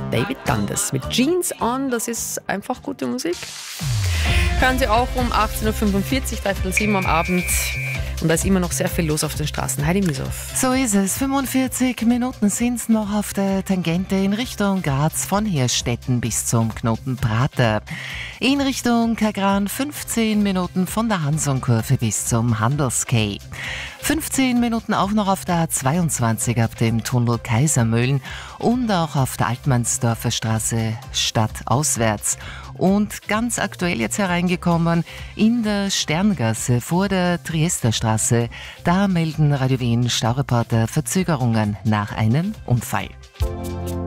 David Dundas mit Jeans On. Das ist einfach gute Musik. Hören Sie auch um 18.45 Uhr, 3:07 am Abend. Und da ist immer noch sehr viel los auf den Straßen. Heidi Misow. So ist es. 45 Minuten sind es noch auf der Tangente in Richtung Graz von Hirstetten bis zum Knoten Prater. In Richtung Kagran 15 Minuten von der Hansonkurve bis zum Handelskay. 15 Minuten auch noch auf der A22 ab dem Tunnel Kaisermühlen und auch auf der Altmannsdorfer Straße stadtauswärts. Und ganz aktuell jetzt hereingekommen in der Sterngasse vor der Triesterstraße. Da melden Radio Wien Staureporter Verzögerungen nach einem Unfall.